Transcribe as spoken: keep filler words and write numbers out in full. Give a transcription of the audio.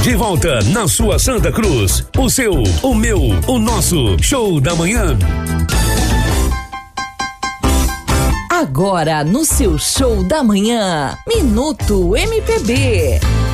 De volta na sua Santa Cruz. O seu, o meu, o nosso Show da Manhã. Agora no seu Show da Manhã, Minuto M P B.